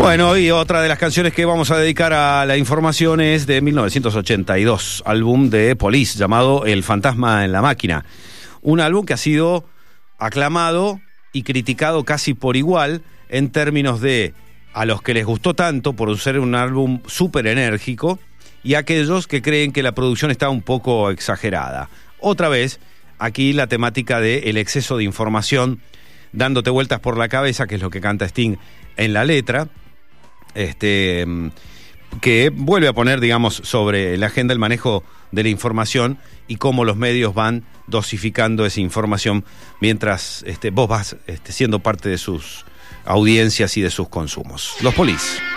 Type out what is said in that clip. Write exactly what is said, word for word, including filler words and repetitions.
Bueno, y otra de las canciones que vamos a dedicar a la información es de mil novecientos ochenta y dos, álbum de Police llamado El fantasma en la máquina. Un álbum que ha sido aclamado y criticado casi por igual en términos de a los que les gustó tanto por ser un álbum súper enérgico y a aquellos que creen que la producción está un poco exagerada. Otra vez, aquí la temática del exceso de información dándote vueltas por la cabeza, que es lo que canta Sting en la letra, este, que vuelve a poner, digamos, sobre la agenda el manejo de la información y cómo los medios van dosificando esa información mientras este, vos vas este, siendo parte de sus audiencias y de sus consumos. Los Police.